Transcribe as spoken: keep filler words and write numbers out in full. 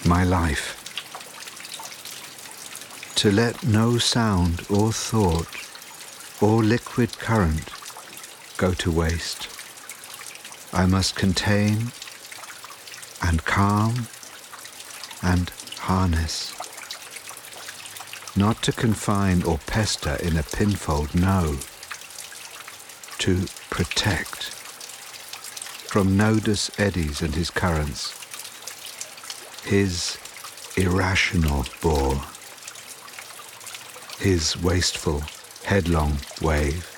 my life. To let no sound or thought or liquid current go to waste, I must contain and calm and harness. Not to confine or pester in a pinfold, no. To protect from Nodus eddies and his currents, his irrational bore, his wasteful, headlong wave.